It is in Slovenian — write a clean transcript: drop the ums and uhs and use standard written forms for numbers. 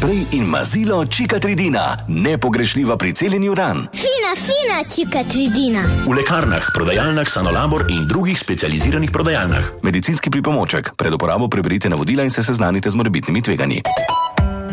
sprej in mazilo Cicatricina. Nepogrešljiva pri celjenju ran. Fina Cicatricina. V lekarnah, prodajalnah Sanolabor in drugih specializiranih prodajalnah. Medicinski pripomoček. Pred uporabo preberite navodila in se seznanite z morebitnimi tveganji.